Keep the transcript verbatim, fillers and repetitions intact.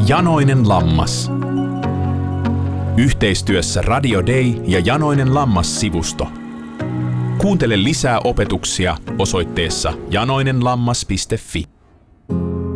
Janoinen lammas. Yhteistyössä Radio Day ja Janoinen lammas-sivusto. Kuuntele lisää opetuksia osoitteessa janoinenlammas piste fi.